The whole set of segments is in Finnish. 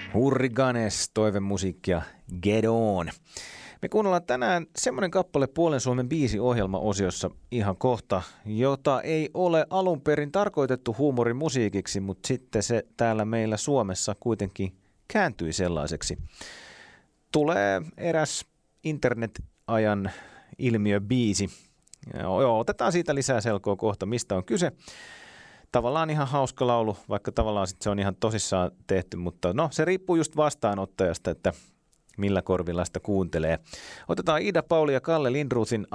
Hurriganes, toivemusiikkia, Get On. Me kuunnellaan tänään semmoinen kappale Puolen Suomen biisiohjelma-osiossa ihan kohta, jota ei ole alun perin tarkoitettu huumorimusiikiksi, mutta sitten se täällä meillä Suomessa kuitenkin kääntyi sellaiseksi. Tulee eräs internet-ajan ilmiöbiisi. Joo, otetaan siitä lisää selkoa kohta, mistä on kyse. Tavallaan ihan hauska laulu, vaikka tavallaan sit se on ihan tosissaan tehty, mutta no se riippuu just vastaanottajasta, että millä korvilla sitä kuuntelee. Otetaan Ida Pauli ja Kalle Lindruthin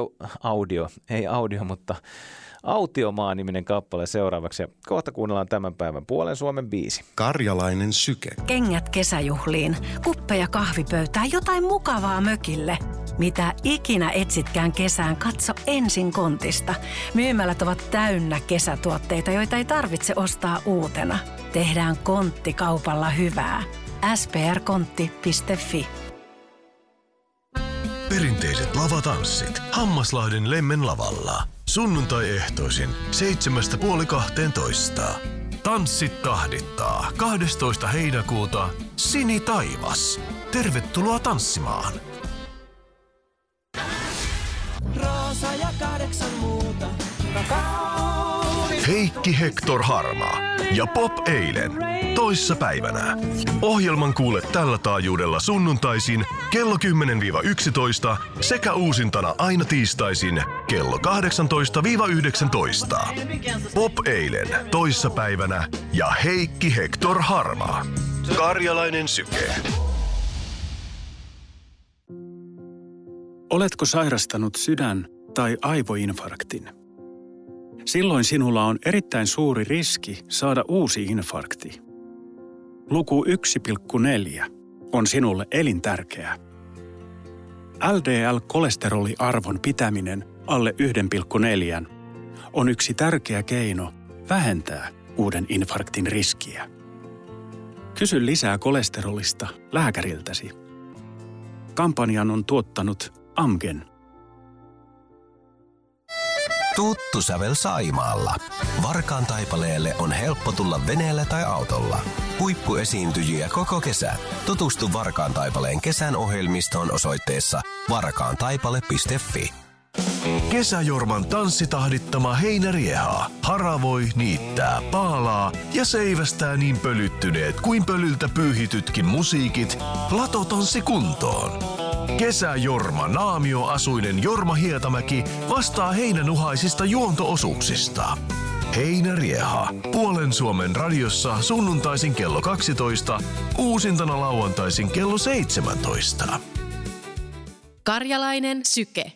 Autiomaa-niminen kappale seuraavaksi. Ja kohta kuunnellaan tämän päivän Puolen Suomen biisi. Karjalainen syke. Kengät kesäjuhliin, kuppeja kahvipöytään, jotain mukavaa mökille. Mitä ikinä etsitkään kesään, katso ensin Kontista. Myymälät ovat täynnä kesätuotteita, joita ei tarvitse ostaa uutena. Tehdään Kontti kaupalla hyvää. sprkontti.fi. Perinteiset lavatanssit Hammaslahden Lemmen lavalla. Sunnuntai-ehtoisin 7:30–12. Tanssit tahdittaa 12. heinäkuuta Sini Taivas. Tervetuloa tanssimaan! Roosa ja 8 muuta. Heikki Hector Harma ja Pop Eilen toissapäivänä. Ohjelman kuule tällä taajuudella sunnuntaisin kello 10–11 sekä uusintana aina tiistaisin kello 18–19. Pop Eilen toissapäivänä ja Heikki Hector Harma. Karjalainen syke. Oletko sairastanut sydän- tai aivoinfarktin? Silloin sinulla on erittäin suuri riski saada uusi infarkti. Luku 1,4 on sinulle elintärkeä. LDL-kolesteroliarvon pitäminen alle 1,4 on yksi tärkeä keino vähentää uuden infarktin riskiä. Kysy lisää kolesterolista lääkäriltäsi. Kampanjan on tuottanut Amgen. Tuttu sävel Saimaalla. Varkaan Taipaleelle on helppo tulla veneellä tai autolla. Huippuesiintyjiä koko kesä. Tutustu Varkaan Taipaleen kesän ohjelmistoon osoitteessa varkaantaipale.fi. Kesäjorman tanssitahdittama heinärieha haravoi, niittää, paalaa ja seivästää niin pölyttyneet kuin pölyltä pyyhitytkin musiikit latotanssi kuntoon. Kesäjorma naamioasuinen Jorma Hietamäki vastaa heinänuhaisista juonto-osuuksista. Heinärieha. Puolen Suomen radiossa sunnuntaisin kello 12, uusintana lauantaisin kello 17. Karjalainen syke.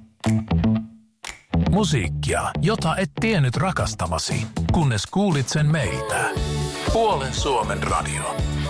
Musiikkia, jota et tiennyt rakastavasi, kunnes kuulit sen meiltä. Puolen Suomen radio.